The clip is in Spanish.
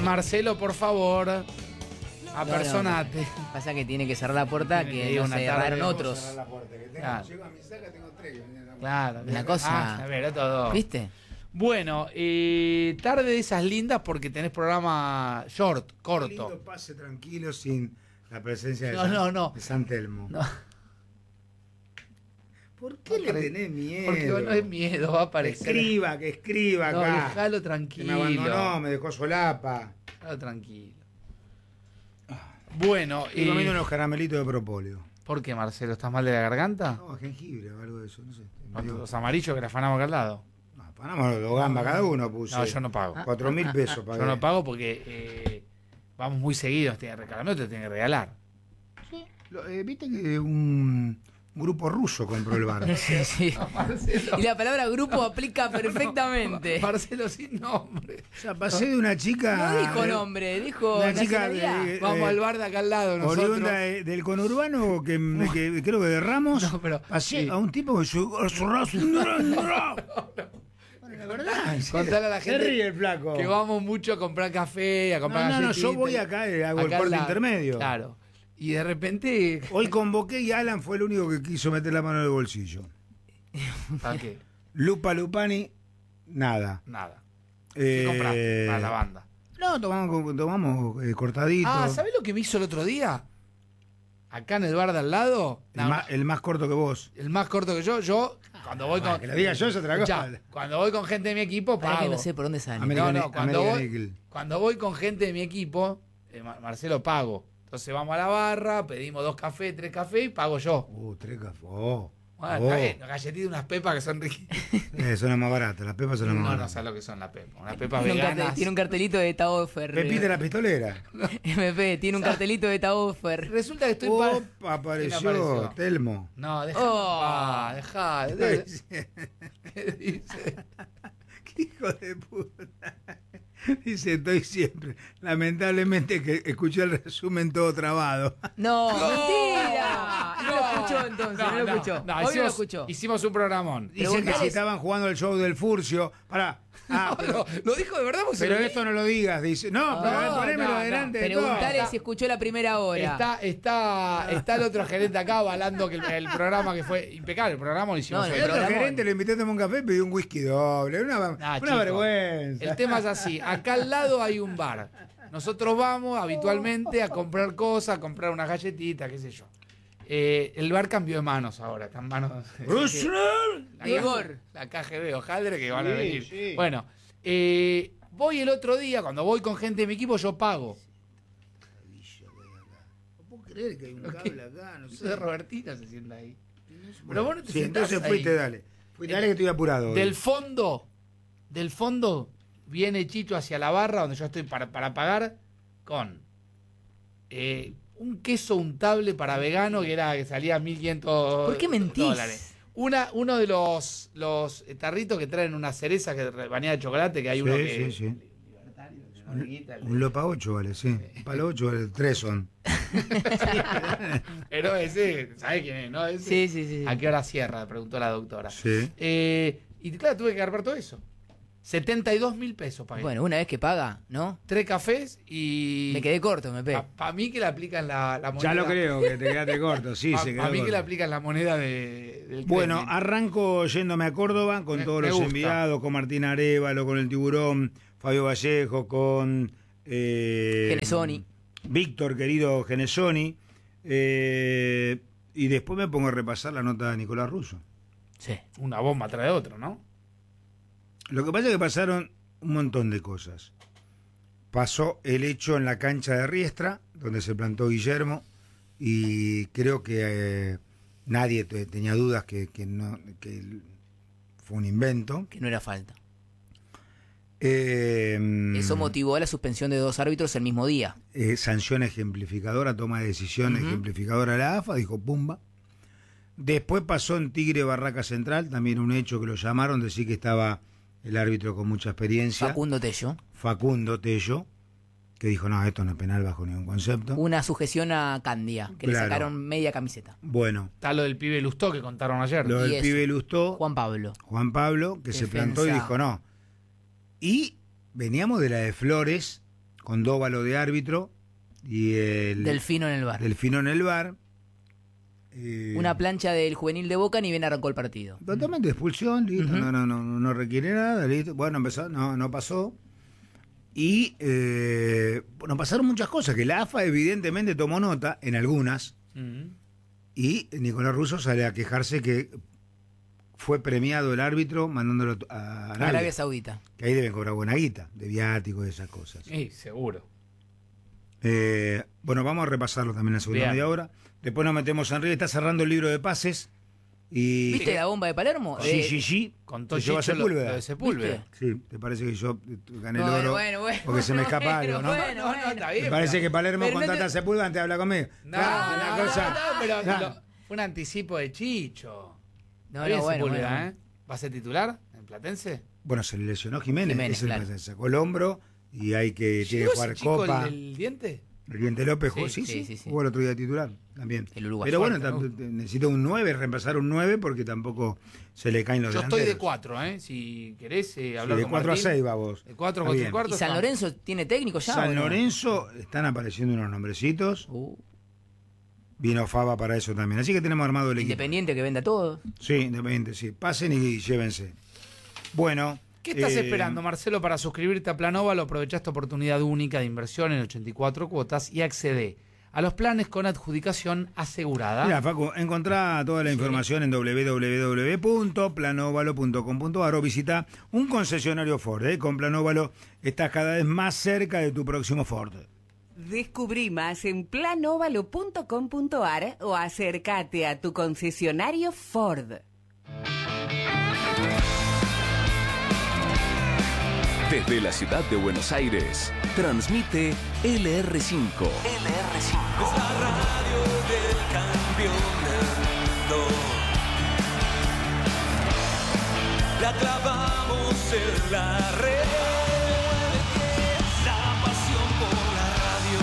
Marcelo, por favor, apersonate. Pasa que tiene que cerrar la puerta, que no una se tarde cerraron vamos otros. Cerrar la puerta, que tengo, Claro. llego a mi saca, tengo 3. Claro, Una cosa. a ver, todo. ¿Viste? Bueno, tarde de esas lindas porque tenés programa short, corto. Lindo pase tranquilo sin la presencia de, No. de San Telmo. No, ¿Por qué le tenés miedo? porque no es miedo, va a aparecer. Que escriba No, acá. déjalo Que tranquilo. me abandonó, me dejó solapa. Déjalo tranquilo. Bueno, Estoy comiendo unos caramelitos de propóleo. ¿por qué, Marcelo? ¿Estás mal de la garganta? No, jengibre o algo de eso, no sé. Los amarillos que le afanamos acá al lado. No, panamos los gambas cada uno, puse. No, yo no pago. 4.000 pesos pagué. Yo no pago porque vamos muy seguidos. Caramelo te tiene que regalar. Viste que un grupo ruso compró el bar. Sí. Marcelo. Y la palabra grupo aplica perfectamente. Marcelo sin nombre. O sea, pasé de una chica. No dijo nombre, dijo Una chica nacionalidad. Vamos al bar de acá al lado nosotros. oriunda del conurbano que creo que de Ramos. No, pero- pasé sí. a un tipo que la verdad. Contale a la Se gente ríe el flaco. que vamos mucho a comprar café, a comprar No, yo galletitas. voy acá y hago el Acá al corte lado. intermedio. Claro. Y de repente. Hoy convoqué y Alan fue el único que quiso meter la mano en el bolsillo. ¿Para qué? Lupa Lupani, nada. Nada. ¿Qué compraste para la banda? No, tomamos cortadito. Ah, ¿sabés lo que me hizo el otro día? Acá en el bar de al lado. El más corto que vos. El más corto que yo, cuando voy con. Que lo diga yo es otra cosa. Escuchá, cuando voy con gente de mi equipo, Pará pago. que no sé por dónde sale. American- No, cuando American voy, Eagle. cuando voy con gente de mi equipo, Marcelo pago. Entonces vamos a la barra, pedimos 2 cafés, 3 cafés y pago yo. 3 cafés. Oh. Bueno, está bien, galletitas y unas pepas que son riquísimas. Son las más baratas, las pepas son las más No, no baratas. sabes lo que son las pepas. Unas pepas Tiene un, veganas. tiene un cartelito de Taufer. Pepita la pistolera. MP, tiene un cartelito de Taufer. Resulta que estoy Opa, ¿Quién apareció Telmo. No, deja. Oh. Dejá. ¿Qué dice? Qué hijo de puta. Dice, estoy siempre. Lamentablemente que escuché el resumen todo trabado. No, mentira. No lo escuchó entonces, no lo escuchó. Hoy no lo hicimos, escuchó. hicimos un programón. Dice que Preguntale- si estaban jugando el show del Furcio. Pará. Ah, No, lo dijo de verdad. pero esto no lo digas, dice. No, pero No, ponémelo no, adelante de todo. Preguntale si escuchó la primera hora. Está el otro gerente acá avalando que el programa que fue impecable. El programa lo hicimos No, hoy. El otro programón. gerente lo invité a tomar un café y pidió un whisky doble. Una Chicos, vergüenza. El tema es así. Acá al lado hay un bar. Nosotros vamos habitualmente a comprar cosas, a comprar unas galletitas, qué sé yo. El bar cambió de manos ahora. Está en manos. Russell. Igor. La KGB, Ojaldre, que van a Sí, venir. sí. Bueno, voy el otro día, cuando voy con gente de mi equipo, yo pago. No puedo creer que hay un cable acá, no sé. Entonces Robertina se sienta ahí. Pero vos no te Sí, sentás entonces ahí. fuiste, dale. Fuiste, dale que estoy apurado. hoy. Del fondo, viene Chicho hacia la barra donde yo estoy para pagar con un queso untable para vegano que salía 1.500 ¿Por qué mentís? dólares. Uno de los tarritos que traen una cereza que bañada de chocolate, que hay uno que... Sí, sí. Libertario, que se llama Riguita, el- Un lopa 8 vale, sí. Un palo 8 vale, 3 son. Pero ese, ¿sabés quién es, no? Ese. Sí, sí, sí. ¿A qué hora cierra? Preguntó la doctora. Sí. Y claro, tuve que agarrar todo eso. 72.000 pesos pagué. Bueno, una vez que paga, ¿no? 3 cafés y... Me quedé corto, me pe. Para mí que le aplican la moneda. Ya lo creo, que te quedaste corto, sí, se quedó Para mí que corto. le aplican la moneda del Bueno, Kremlin. arranco yéndome a Córdoba con Me todos los gusta. enviados, con Martín Arévalo, con el Tiburón, Fabio Vallejo, con Genesoni. Víctor, querido Genesoni, y después me pongo a repasar la nota de Nicolás Russo. Sí. Una bomba trae otro, ¿no? Lo que pasa es que pasaron un montón de cosas. Pasó el hecho en la cancha de Riestra, donde se plantó Guillermo, y creo que nadie tenía dudas que fue un invento. Que no era falta. Eh, Eso motivó la suspensión de 2 árbitros el mismo día. Sanción ejemplificadora, toma de decisión ejemplificadora de la AFA, dijo pumba. Después pasó en Tigre Barraca Central, también un hecho que lo llamaron, decir que estaba el árbitro con mucha experiencia, Facundo Tello, que dijo, no, esto no es penal bajo ningún concepto. Una sujeción a Candia, que le Claro. sacaron media camiseta. Bueno, Está lo del pibe Lustó que contaron ayer. lo Y del eso, pibe Lustó, Juan Pablo. Juan Pablo, que se Defensa. plantó y dijo no. Y veníamos de la de Flores, con Dóvalo de árbitro y el Delfino en el bar. Delfino en el bar. Una plancha del juvenil de Boca, ni bien arrancó el partido. Totalmente expulsión, listo, no requiere nada, listo. Bueno, empezó, no pasó. Y bueno, pasaron muchas cosas, que la AFA evidentemente tomó nota en algunas, y Nicolás Russo sale a quejarse que fue premiado el árbitro mandándolo a Arabia Saudita. Que ahí deben cobrar buena guita, de viáticos y esas cosas. Sí, seguro. Bueno, vamos a repasarlo también en la segunda media hora. Después nos metemos en río, está cerrando el libro de pases. Y ¿Viste la bomba de Palermo? Sí. Contó Se llevó a Chicho Sepúlveda. lo de Sepúlveda. ¿Viste? Sí, ¿te parece que yo gané el oro? Bueno, porque se me escapa algo, ¿no? No, está bien. Me parece que Palermo Pero no contrata a Sepúlveda antes de hablar conmigo. No, Claro, una cosa. pero Claro. fue un anticipo de Chicho. No, Está bien bueno, Sepúlveda, bueno. ¿eh? ¿Va a ser titular en Platense? Bueno, se le lesionó Jiménez, Jiménez, ese claro. se sacó el hombro y hay que tiene que ¿Llegó jugar ese chico Copa. el diente? El Diente López jugó, Sí, sí, sí. jugó el otro día titular también. El Uruguay. Pero bueno, Fuerte, necesito un 9, reemplazar un 9 porque tampoco se le caen los Yo delanteros. estoy de 4, ¿eh? Si querés Sí, hablar de con 4 a Martín. 6 va vos. De 4 Está contra bien. el cuarto. ¿Y San Lorenzo tiene técnico ya? San o no? Lorenzo están apareciendo unos nombrecitos. Vino Fava para eso también. Así que tenemos armado el equipo. Independiente que venda todo. Sí, Independiente, sí. Pasen y llévense. Bueno. ¿Qué estás esperando, Marcelo, para suscribirte a Planóvalo? Aprovecha esta oportunidad única de inversión en 84 cuotas y accede a los planes con adjudicación asegurada. Mira, Facu, encontrá toda la información en www.planovalo.com.ar o visita un concesionario Ford. Con Planóvalo estás cada vez más cerca de tu próximo Ford. Descubrí más en planovalo.com.ar o acércate a tu concesionario Ford. Desde la ciudad de Buenos Aires, transmite LR5. Es la radio del campeonato. La clavamos en la red.